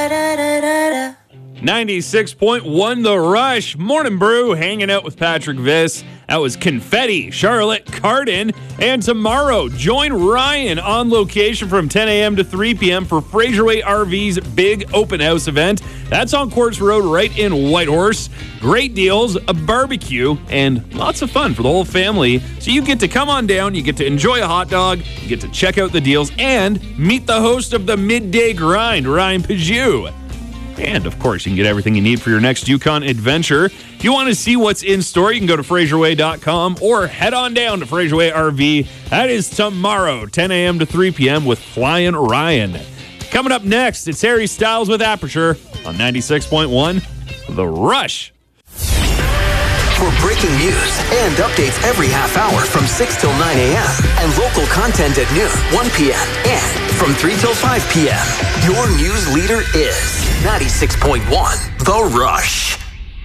96.1 The Rush. Morning Brew, hanging out with Patrick Viss. That was Confetti, Charlotte Cardin. And tomorrow, join Ryan on location from 10 a.m. to 3 p.m. for Fraserway RV's big open house event. That's on Quartz Road right in Whitehorse. Great deals, a barbecue, and lots of fun for the whole family. So you get to come on down, you get to enjoy a hot dog, you get to check out the deals, and meet the host of the Midday Grind, Ryan Pajou. And, of course, you can get everything you need for your next Yukon adventure. If you want to see what's in store, you can go to FraserWay.com or head on down to Fraserway RV. That is tomorrow, 10 a.m. to 3 p.m. with Flying Ryan. Coming up next, it's Harry Styles with Aperture on 96.1 The Rush. For breaking news and updates every half hour from 6 till 9 a.m. and local content at noon, 1 p.m. and from 3 till 5 p.m. Your news leader is 96.1 The Rush.